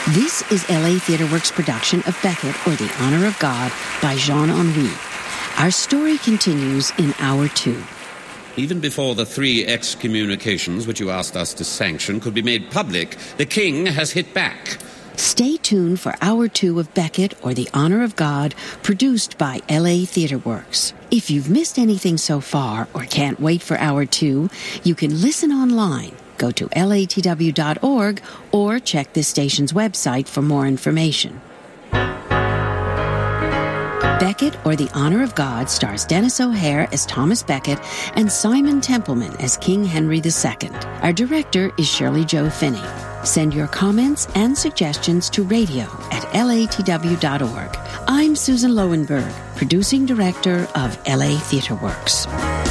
This is LA Theatre Works' production of Becket, or The Honor of God, by Jean Henry. Our story continues in Hour 2. Even before the 3 excommunications which you asked us to sanction could be made public, the king has hit back. Stay tuned for Hour 2 of Becket, or The Honor of God, produced by LA Theatre Works. If you've missed anything so far, or can't wait for Hour 2, you can listen online. Go to latw.org or check this station's website for more information. Becket, or The Honor of God, stars Dennis O'Hare as Thomas Becket and Simon Templeman as King Henry II. Our director is Shirley Jo Finney. Send your comments and suggestions to radio@latw.org. I'm Susan Lowenberg, producing director of LA Theatre Works.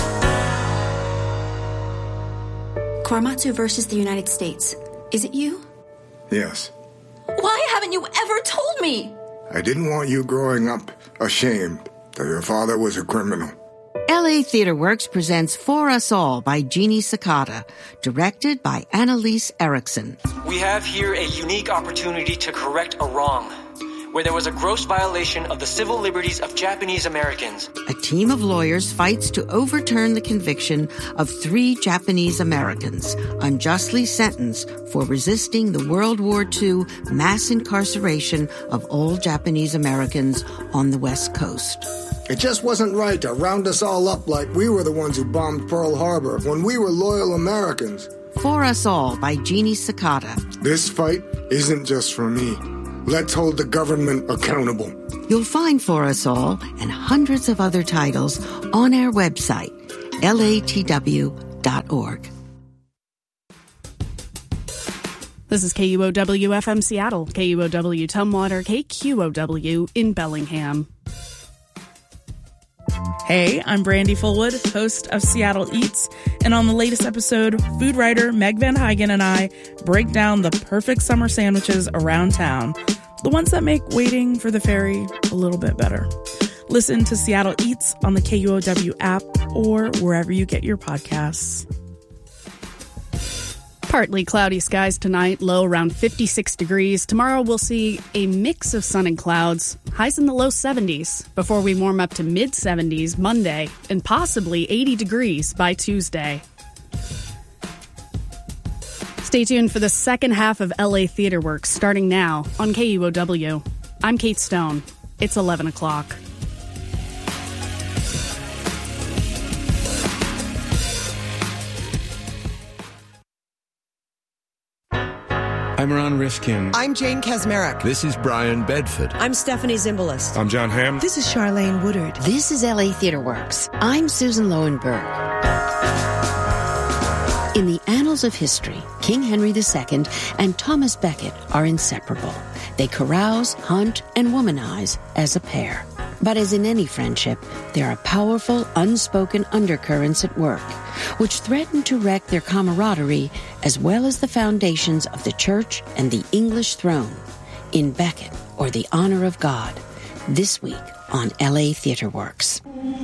Korematsu versus the United States. Is it you? Yes. Why haven't you ever told me? I didn't want you growing up ashamed that your father was a criminal. LA Theatre Works presents For Us All by Jeannie Sakata, directed by Annalise Erickson. We have here a unique opportunity to correct a wrong, where there was a gross violation of the civil liberties of Japanese Americans. A team of lawyers fights to overturn the conviction of 3 Japanese Americans unjustly sentenced for resisting the World War II mass incarceration of all Japanese Americans on the West Coast. It just wasn't right to round us all up like we were the ones who bombed Pearl Harbor when we were loyal Americans. For Us All by Jeannie Sakata. This fight isn't just for me. Let's hold the government accountable. You'll find For Us All and hundreds of other titles on our website, latw.org. This is KUOW-FM Seattle, KUOW Tumwater, KQOW in Bellingham. Hey, I'm Brandy Fullwood, host of Seattle Eats, and on the latest episode, food writer Meg Van Huygen and I break down the perfect summer sandwiches around town, the ones that make waiting for the ferry a little bit better. Listen to Seattle Eats on the KUOW app or wherever you get your podcasts. Partly cloudy skies tonight, low around 56 degrees. Tomorrow we'll see a mix of sun and clouds, highs in the low 70s, before we warm up to mid-70s Monday and possibly 80 degrees by Tuesday. Stay tuned for the second half of LA Theatre Works starting now on KUOW. I'm Kate Stone. It's 11 o'clock. I'm Ron Rifkin. I'm Jane Kasmerick. This is Brian Bedford. I'm Stephanie Zimbalist. I'm John Hamm. This is Charlene Woodard. This is LA Theatre Works. I'm Susan Lowenberg. In the annals of history, King Henry II and Thomas Becket are inseparable. They carouse, hunt, and womanize as a pair. But as in any friendship, there are powerful, unspoken undercurrents at work, which threaten to wreck their camaraderie as well as the foundations of the church and the English throne. In Becket, or The Honor of God, this week on LA Theatre Works.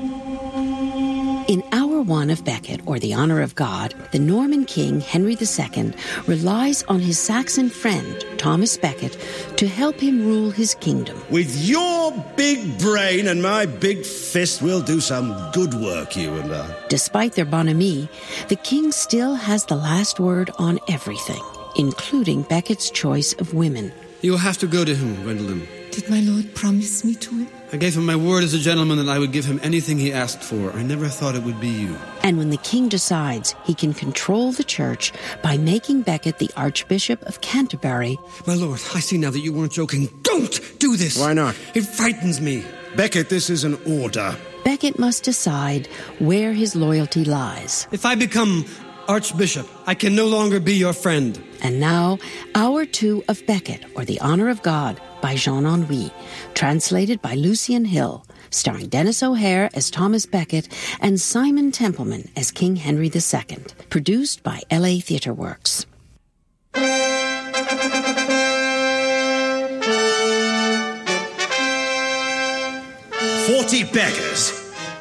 In Hour 1 of Becket, or The Honor of God, the Norman king, Henry II, relies on his Saxon friend, Thomas Becket, to help him rule his kingdom. With your big brain and my big fist, we'll do some good work, you and I. Despite their bonhomie, the king still has the last word on everything, including Becket's choice of women. You'll have to go to him, Gwendolen. Did my lord promise me to him? I gave him my word as a gentleman that I would give him anything he asked for. I never thought it would be you. And when the king decides he can control the church by making Becket the Archbishop of Canterbury... My lord, I see now that you weren't joking. Don't do this! Why not? It frightens me. Becket, this is an order. Becket must decide where his loyalty lies. If I become Archbishop, I can no longer be your friend. And now, Hour 2 of Becket, or The Honor of God, by Jean Henry, translated by Lucian Hill, starring Dennis O'Hare as Thomas Becket and Simon Templeman as King Henry II, produced by LA Theatre Works. 40 beggars.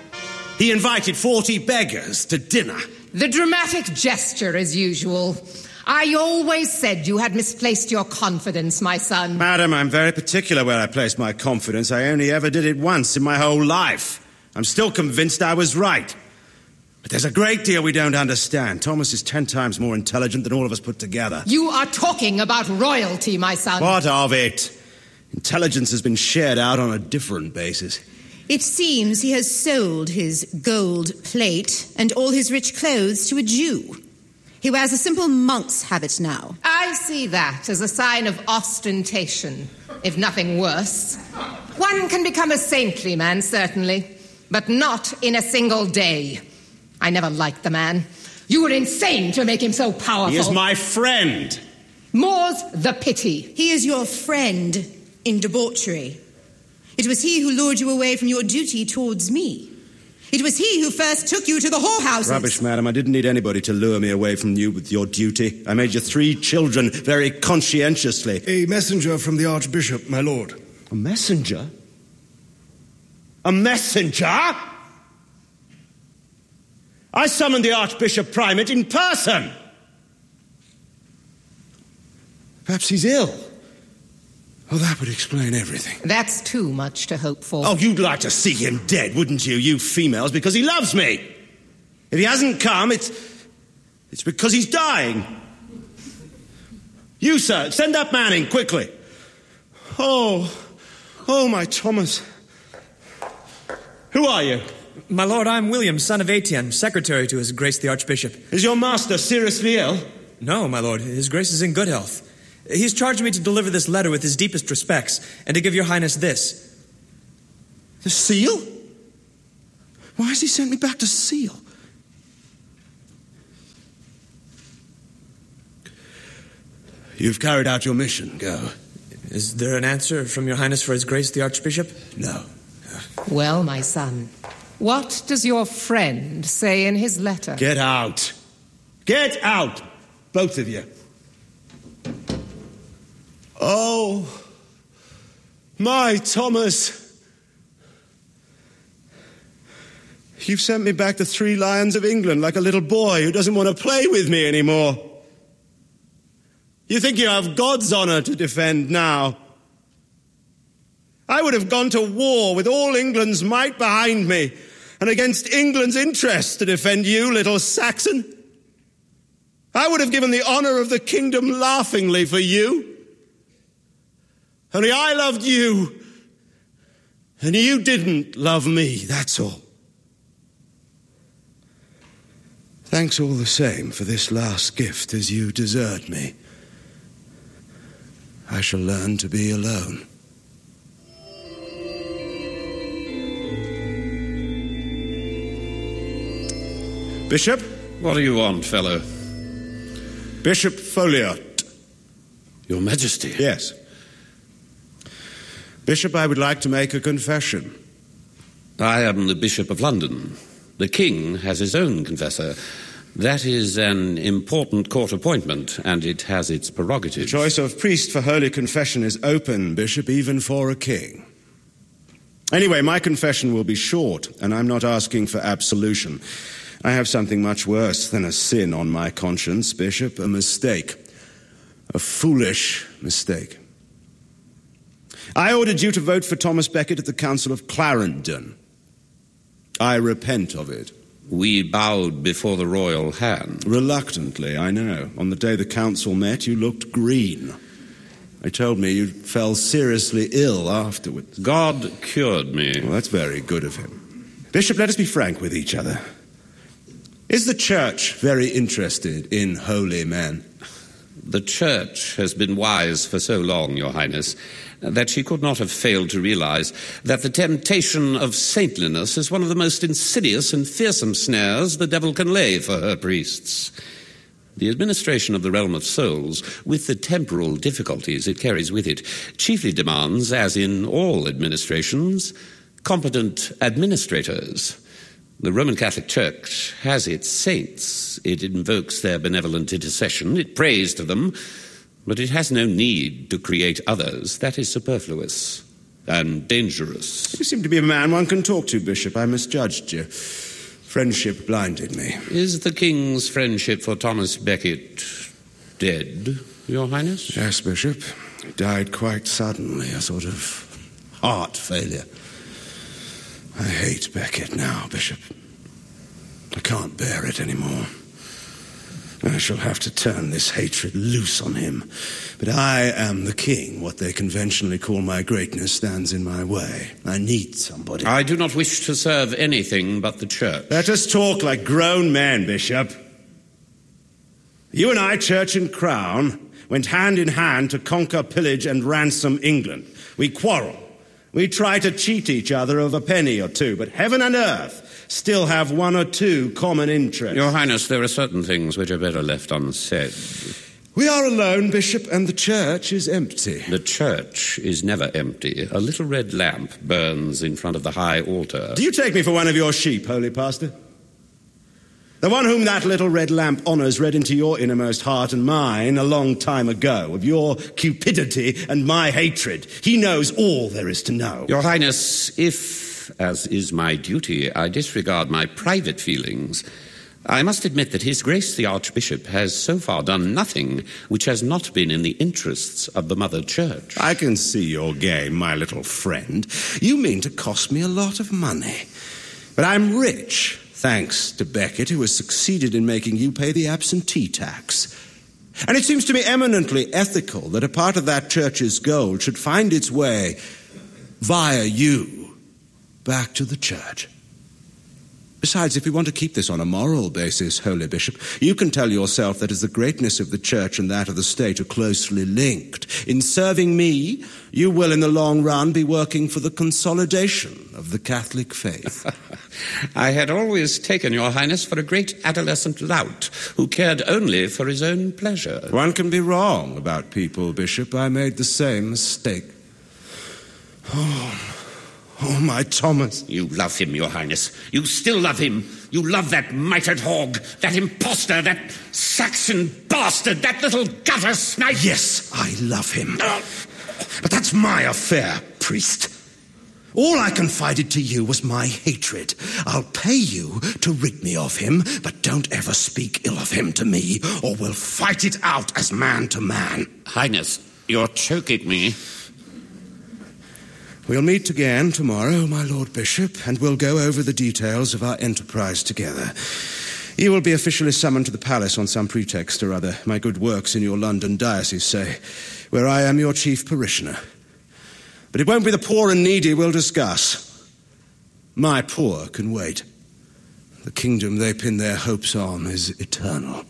He invited 40 beggars to dinner. The dramatic gesture, as usual. I always said you had misplaced your confidence, my son. Madam, I'm very particular where I place my confidence. I only ever did it once in my whole life. I'm still convinced I was right. But there's a great deal we don't understand. Thomas is 10 times more intelligent than all of us put together. You are talking about royalty, my son. What of it? Intelligence has been shared out on a different basis. It seems he has sold his gold plate and all his rich clothes to a Jew. He wears a simple monk's habit now. I see that as a sign of ostentation, if nothing worse. One can become a saintly man, certainly, but not in a single day. I never liked the man. You were insane to make him so powerful. He is my friend. More's the pity. He is your friend in debauchery. It was he who lured you away from your duty towards me. It was he who first took you to the whorehouses. Rubbish, madam. I didn't need anybody to lure me away from you with your duty. I made you 3 children very conscientiously. A messenger from the Archbishop, my lord. A messenger? A messenger? I summoned the Archbishop Primate in person. Perhaps he's ill. Oh, that would explain everything. That's too much to hope for. Oh, you'd like to see him dead, wouldn't you, you females, because he loves me. If he hasn't come, it's because he's dying. You, sir, send that man in, quickly. Oh, my Thomas. Who are you? My lord, I'm William, son of Etienne, secretary to His Grace the Archbishop. Is your master seriously ill? No, my lord. His Grace is in good health. He's charged me to deliver this letter with his deepest respects, and to give your highness this. The seal? Why has he sent me back to seal? You've carried out your mission. Go. Is there an answer from your highness for His Grace the Archbishop? No. Well, my son, what does your friend say in his letter? Get out. Get out, both of you. Oh, my Thomas. You've sent me back to 3 Lions of England like a little boy who doesn't want to play with me anymore. You think you have God's honor to defend now? I would have gone to war with all England's might behind me and against England's interests to defend you, little Saxon. I would have given the honor of the kingdom laughingly for you. Only I loved you, and you didn't love me, that's all. Thanks all the same for this last gift as you desert me. I shall learn to be alone. Bishop? What do you want, fellow? Bishop Folliot. Your Majesty? Yes. Bishop, I would like to make a confession. I am the Bishop of London. The King has his own confessor. That is an important court appointment, and it has its prerogatives. The choice of priest for holy confession is open, Bishop, even for a king. Anyway, my confession will be short, and I'm not asking for absolution. I have something much worse than a sin on my conscience, Bishop, a mistake. A foolish mistake. I ordered you to vote for Thomas Becket at the Council of Clarendon. I repent of it. We bowed before the royal hand. Reluctantly, I know. On the day the council met, you looked green. They told me you fell seriously ill afterwards. God cured me. Well, that's very good of him. Bishop, let us be frank with each other. Is the Church very interested in holy men? The Church has been wise for so long, Your Highness, that she could not have failed to realize that the temptation of saintliness is one of the most insidious and fearsome snares the devil can lay for her priests. The administration of the realm of souls, with the temporal difficulties it carries with it, chiefly demands, as in all administrations, competent administrators. The Roman Catholic Church has its saints. It invokes their benevolent intercession. It prays to them. But it has no need to create others. That is superfluous and dangerous. You seem to be a man one can talk to, Bishop. I misjudged you. Friendship blinded me. Is the King's friendship for Thomas Becket dead, Your Highness? Yes, Bishop. He died quite suddenly, a sort of heart failure. I hate Becket now, Bishop. I can't bear it anymore. I shall have to turn this hatred loose on him. But I am the king. What they conventionally call my greatness stands in my way. I need somebody. I do not wish to serve anything but the church. Let us talk like grown men, Bishop. You and I, Church and Crown, went hand in hand to conquer, pillage, and ransom England. We quarrel. We try to cheat each other of a penny or two, but heaven and earth still have one or two common interests. Your Highness, there are certain things which are better left unsaid. We are alone, Bishop, and the church is empty. The church is never empty. A little red lamp burns in front of the high altar. Do you take me for one of your sheep, Holy Pastor? The one whom that little red lamp honours read into your innermost heart and mine a long time ago, of your cupidity and my hatred. He knows all there is to know. Your Highness, if, as is my duty, I disregard my private feelings, I must admit that His Grace the Archbishop has so far done nothing which has not been in the interests of the Mother Church. I can see your game, my little friend. You mean to cost me a lot of money. But I'm rich, thanks to Becket, who has succeeded in making you pay the absentee tax. And it seems to me eminently ethical that a part of that church's gold should find its way, via you, back to the church. Besides, if we want to keep this on a moral basis, Holy Bishop, you can tell yourself that as the greatness of the church and that of the state are closely linked, in serving me, you will in the long run be working for the consolidation of the Catholic faith. I had always taken Your Highness for a great adolescent lout who cared only for his own pleasure. One can be wrong about people, Bishop. I made the same mistake. Oh, my Thomas. You love him, Your Highness. You still love him. You love that mitred hog, that impostor, that Saxon bastard, that little gutter snipe. Yes, I love him. But that's my affair, priest. All I confided to you was my hatred. I'll pay you to rid me of him, but don't ever speak ill of him to me, or we'll fight it out as man to man. Highness, you're choking me. We'll meet again tomorrow, my Lord Bishop, and we'll go over the details of our enterprise together. You will be officially summoned to the palace on some pretext or other, my good works in your London diocese say, where I am your chief parishioner. But it won't be the poor and needy we'll discuss. My poor can wait. The kingdom they pin their hopes on is eternal.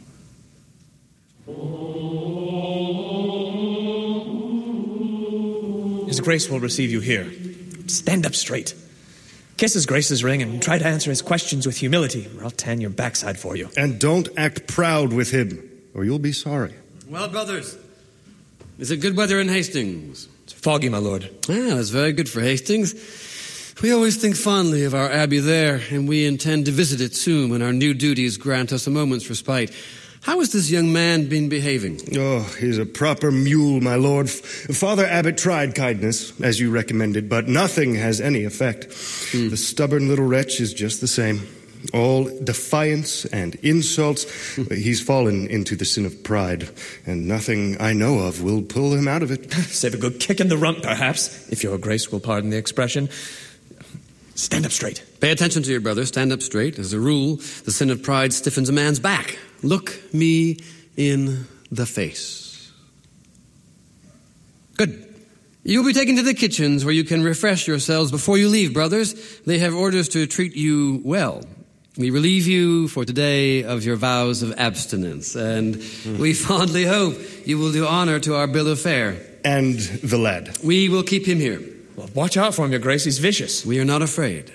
His Grace will receive you here. Stand up straight. Kiss His Grace's ring and try to answer his questions with humility, or I'll tan your backside for you. And don't act proud with him, or you'll be sorry. Well, brothers, is it good weather in Hastings? It's foggy, my lord. Yeah, that's very good for Hastings. We always think fondly of our abbey there, and we intend to visit it soon when our new duties grant us a moment's respite. How has this young man been behaving? Oh, he's a proper mule, my lord. Father Abbot tried kindness, as you recommended, but nothing has any effect. The stubborn little wretch is just the same. All defiance and insults. He's fallen into the sin of pride, and nothing I know of will pull him out of it. Save a good kick in the rump, perhaps, if your Grace will pardon the expression. Stand up straight. Pay attention to your brother. Stand up straight. As a rule, the sin of pride stiffens a man's back. Look me in the face. Good. You'll be taken to the kitchens where you can refresh yourselves before you leave, brothers. They have orders to treat you well. We relieve you for today of your vows of abstinence, and we fondly hope you will do honor to our bill of fare. And the lad. We will keep him here. Well, watch out for him, your Grace. He's vicious. We are not afraid.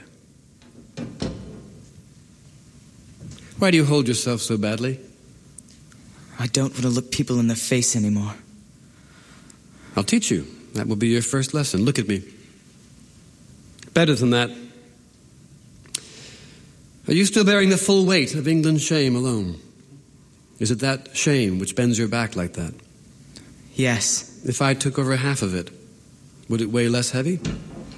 Why do you hold yourself so badly? I don't want to look people in the face anymore. I'll teach you. That will be your first lesson. Look at me. Better than that. Are you still bearing the full weight of England's shame alone? Is it that shame which bends your back like that? Yes. If I took over half of it, would it weigh less heavy?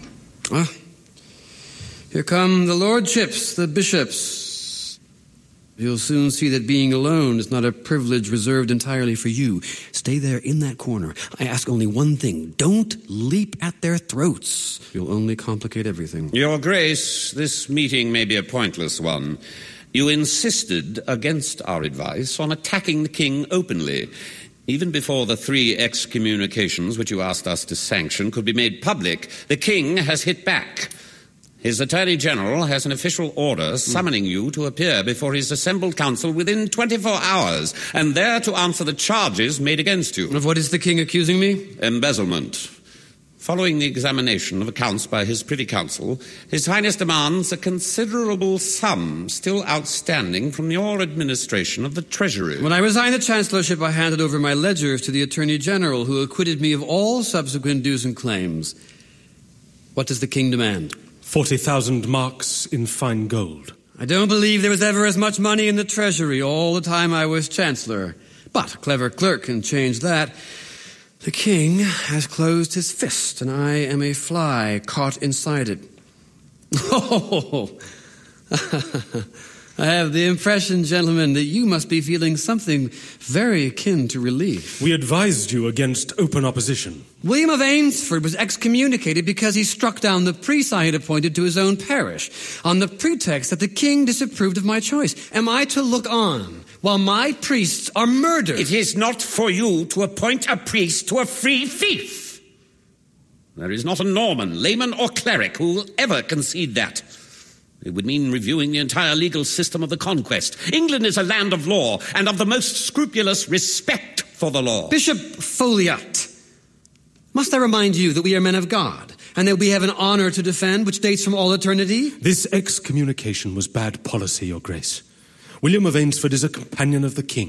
Ah, here come the lordships, the bishops. You'll soon see that being alone is not a privilege reserved entirely for you. Stay there in that corner. I ask only one thing. Don't leap at their throats. You'll only complicate everything. Your Grace, this meeting may be a pointless one. You insisted, against our advice, on attacking the king openly. Even before the 3 excommunications which you asked us to sanction could be made public, the king has hit back. His Attorney General has an official order summoning you to appear before his assembled council within 24 hours, and there to answer the charges made against you. Of what is the king accusing me? Embezzlement. Following the examination of accounts by his Privy Council, His Highness demands a considerable sum still outstanding from your administration of the Treasury. When I resigned the Chancellorship, I handed over my ledgers to the Attorney General, who acquitted me of all subsequent dues and claims. What does the king demand? 40,000 marks in fine gold. I don't believe there was ever as much money in the Treasury all the time I was Chancellor. But a clever clerk can change that. The king has closed his fist, and I am a fly caught inside it. Oh, I have the impression, gentlemen, that you must be feeling something very akin to relief. We advised you against open opposition. William of Ainsford was excommunicated because he struck down the priest I had appointed to his own parish on the pretext that the king disapproved of my choice. Am I to look on while my priests are murdered? It is not for you to appoint a priest to a free fief. There is not a Norman, layman or cleric who will ever concede that. It would mean reviewing the entire legal system of the conquest. England is a land of law and of the most scrupulous respect for the law. Bishop Folliot, must I remind you that we are men of God and that we have an honor to defend which dates from all eternity? This excommunication was bad policy, Your Grace. William of Ainsford is a companion of the king.